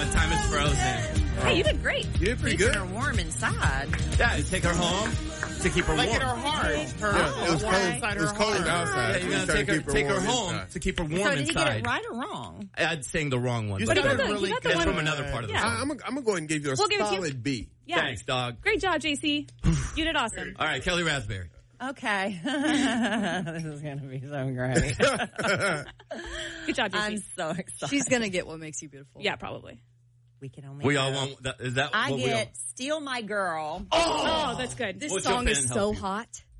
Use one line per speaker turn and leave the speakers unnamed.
time is frozen.
Hey, you did great.
You did pretty good.
Keeping her warm inside.
Yeah, take her home to keep her warm.
Like in her heart.
It was cold outside.
Yeah, you gotta take her home to keep her warm
So did
inside.
he get it right or wrong?
I'm saying the wrong one.
You
But
got
it's
it really
got the
good.
one
from another part of the
Yeah.
song.
I'm going to go ahead and give you a
We'll give it to you.
solid B.
Yeah.
Thanks, dog.
Great job, JC. You did awesome.
All right, Kelly Raspberry.
Okay. This is going to be so great.
Good job, JC.
I'm so excited.
She's going to get What Makes You Beautiful.
Yeah, probably.
We can only
We all
hope.
want that. Is that
I
what we all?
get Steal My Girl.
Oh, that's good.
This
We'll
song
jump in
is
and
so
help you.
hot.